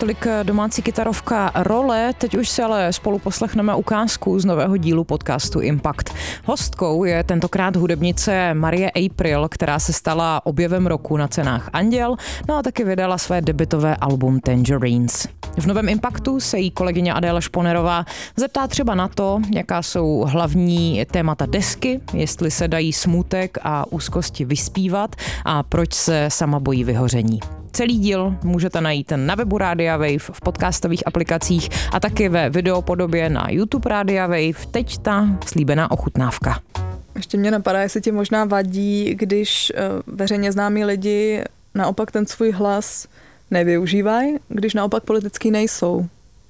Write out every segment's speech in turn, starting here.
tolik domácí kytarovka Role. Teď už si ale spolu poslechneme ukázku z nového dílu podcastu Impact. Hostkou je tentokrát hudebnice Marie April, která se stala objevem roku na cenách Anděl, no a taky vydala své debutové album Tangerines. V novém Impactu se jí kolegyně Adéla Šponerová zeptá třeba na to, jaká jsou hlavní témata desky, jestli se dají smutek a úzkosti vyspívat a proč se sama bojí vyhoření. Celý díl můžete najít na webu Rádia Wave, v podcastových aplikacích a taky ve videopodobě na YouTube Rádia Wave. Teď ta slíbená ochutnávka. Ještě mě napadá, jestli ti možná vadí, když veřejně známí lidi naopak ten svůj hlas nevyužívají, když naopak politický nejsou.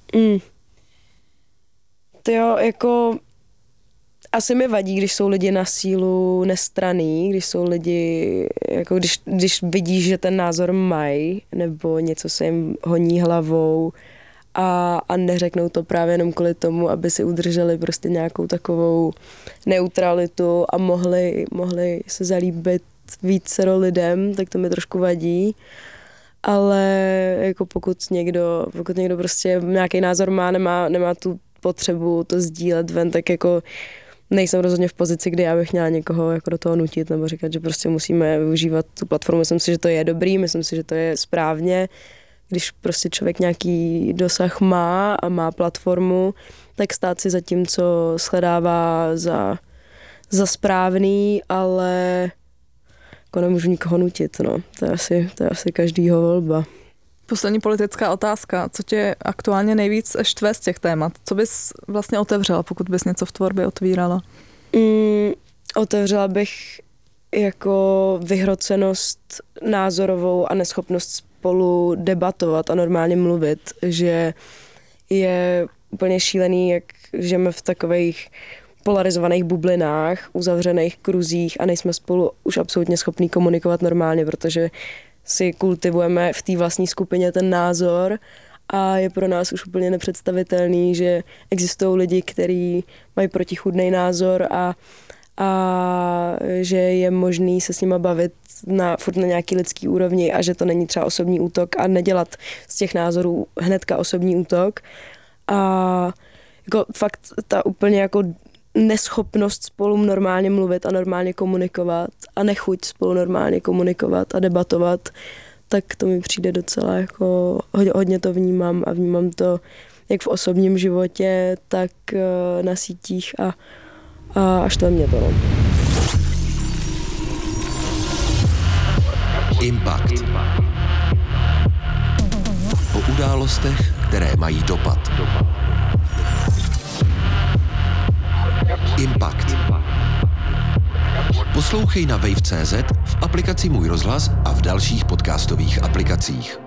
To jo, jako asi mi vadí, když jsou lidi na sílu nestranný, když jsou lidi, jako když vidíš, že ten názor mají, nebo něco se jim honí hlavou a neřeknou to právě jenom kvůli tomu, aby si udrželi prostě nějakou takovou neutralitu a mohli se zalíbit vícero lidem, tak to mi trošku vadí. Ale jako pokud někdo prostě nějaký názor má, nemá tu potřebu to sdílet ven, tak jako nejsem rozhodně v pozici, kdy já bych měla někoho jako do toho nutit nebo říkat, že prostě musíme využívat tu platformu. Myslím si, že to je dobrý, myslím si, že to je správně. Když prostě člověk nějaký dosah má a má platformu, tak stát si za tím, co shledává za správný, ale jako nemůžu nikoho nutit, no. To je asi každýho volba. Poslední politická otázka. Co tě aktuálně nejvíc štve z těch témat? Co bys vlastně otevřela, pokud bys něco v tvorbě otvírala? Otevřela bych jako vyhrocenost názorovou a neschopnost spolu debatovat a normálně mluvit, že je úplně šílený, jak žijeme v takových polarizovaných bublinách, uzavřených kruzích a nejsme spolu už absolutně schopní komunikovat normálně, protože si kultivujeme v té vlastní skupině ten názor a je pro nás už úplně nepředstavitelný, že existují lidi, kteří mají protichůdný názor a že je možný se s nima bavit furt na nějaký lidský úrovni a že to není třeba osobní útok a nedělat z těch názorů hnedka osobní útok. A jako fakt ta úplně jako neschopnost spolu normálně mluvit a normálně komunikovat a nechuť spolu normálně komunikovat a debatovat, tak to mi přijde docela jako hodně to vnímám a vnímám to jak v osobním životě, tak na sítích a až to mě to. No. Impact. O událostech, které mají dopad. Impact. Poslouchej na wave.cz, v aplikaci Můj rozhlas a v dalších podcastových aplikacích.